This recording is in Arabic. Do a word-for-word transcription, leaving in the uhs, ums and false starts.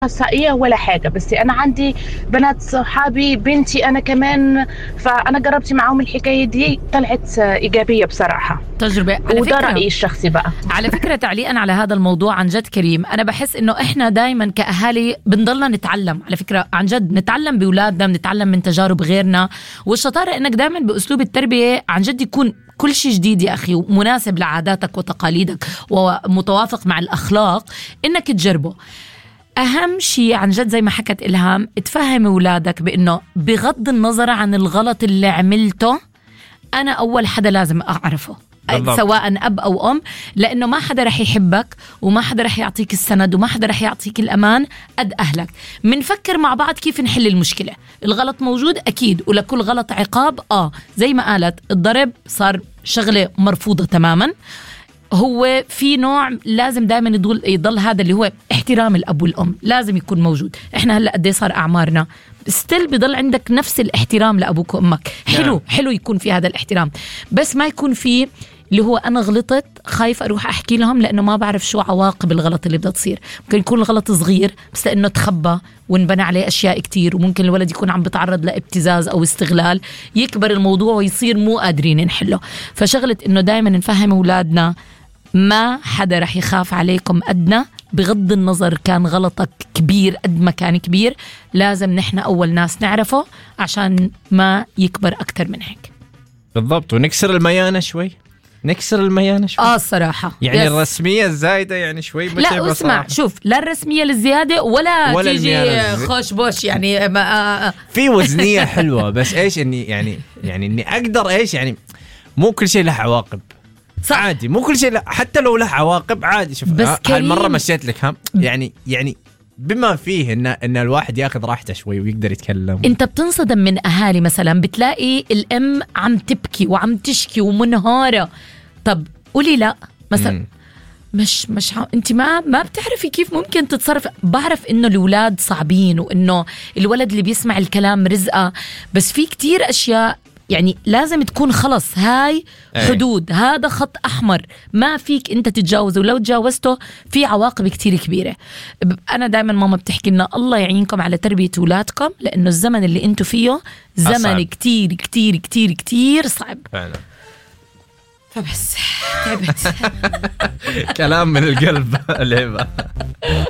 أخصائية ولا حاجة، بس أنا عندي بنات صحابي بنتي أنا كمان، فأنا جربت معاهم الحكاية دي طلعت إيجابية بصراحة. تجربة على وده فكرة رأيي الشخصي بقى. على فكرة تعليقا على هذا الموضوع عن جد كريم، أنا بحس إنه إحنا دايما كأهالي بنضلنا نتعلم، على فكرة عن جد نتعلم بأولادنا، بنتعلم من تجارب غيرنا، والشطارة إنك دايما بأسلوب التربية عن جد يكون كل شيء جديد يا أخي ومناسب لعاداتك وتقاليدك ومتوافق مع الأخلاق إنك تجربه. أهم شيء عن جد زي ما حكت إلهام، تفهم أولادك بأنه بغض النظر عن الغلط اللي عملته أنا أول حدا لازم أعرفه بالضبط. سواء أب أو أم، لأنه ما حدا رح يحبك وما حدا رح يعطيك السند وما حدا رح يعطيك الأمان قد أهلك. منفكر مع بعض كيف نحل المشكلة. الغلط موجود أكيد، ولكل غلط عقاب. آه زي ما قالت الضرب صار شغلة مرفوضة تماما. هو في نوع لازم دائما يضل, يضل هذا اللي هو احترام الأب والأم لازم يكون موجود. احنا هلأ قد صار أعمارنا ستيل بيضل عندك نفس الاحترام لأبوك وأمك. حلو yeah. حلو يكون في هذا الاحترام، بس ما يكون في اللي هو أنا غلطت خايف أروح أحكي لهم لأنه ما بعرف شو عواقب الغلط اللي بدها تصير. ممكن يكون الغلط صغير بس لأنه تخبى ونبنى عليه أشياء كتير، وممكن الولد يكون عم بتعرض لابتزاز أو استغلال، يكبر الموضوع ويصير مو قادرين نحله. فشغلة إنه دايما نفهم أولادنا ما حدا رح يخاف عليكم أدنى، بغض النظر كان غلطك كبير قد ما كان كبير، لازم نحن أول ناس نعرفه عشان ما يكبر أكتر من هيك. بالضبط، ونكسر الميانة شوي، نكسر الميانة شوي. آه الصراحة يعني يس. الرسمية الزايدة يعني شوي. لا اسمع شوف، لا الرسمية الزيادة ولا, ولا تيجي خوش بوش يعني ما آه. في وزنية حلوة، بس إيش إني يعني يعني إني أقدر إيش يعني مو كل شيء له عواقب. صح. عادي مو كل شيء، حتى لو له عواقب عادي. شوف هالمرة مشيت لك هم يعني يعني بما فيه إن إن الواحد ياخذ راحته شوي ويقدر يتكلم. أنت بتنصدم من أهالي مثلا بتلاقي الأم عم تبكي وعم تشكي ومنهارة، طب قولي لا مثلا م. مش مش ع... انت ما ما بتعرفي كيف ممكن تتصرف. بعرف انه الاولاد صعبين وانه الولد اللي بيسمع الكلام رزقه، بس في كتير اشياء يعني لازم تكون خلص هاي حدود. أي. هذا خط أحمر ما فيك أنت تتجاوزه، ولو تجاوزته في عواقب كتير كبيرة. أنا دايما ماما بتحكي لنا الله يعينكم على تربية أولادكم، لأنه الزمن اللي أنتوا فيه زمن أصعب. كتير كتير كتير كتير صعب فعلا. فبس تعبت. كلام من القلب. الهبة